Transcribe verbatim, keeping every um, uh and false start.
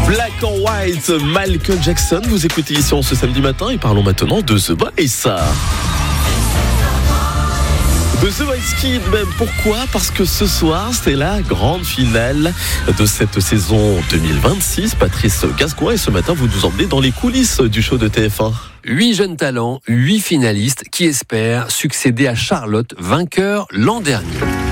Black or White, Michael Jackson, vous écoutez ici en ce samedi matin et parlons maintenant de The Voice. De The Voice Kids, même pourquoi ? Parce que ce soir, c'est la grande finale de cette saison deux mille vingt-six. Patrice Gascoigne, et ce matin, vous nous emmenez dans les coulisses du show de T F un. Huit jeunes talents, huit finalistes qui espèrent succéder à Charlotte, vainqueur l'an dernier.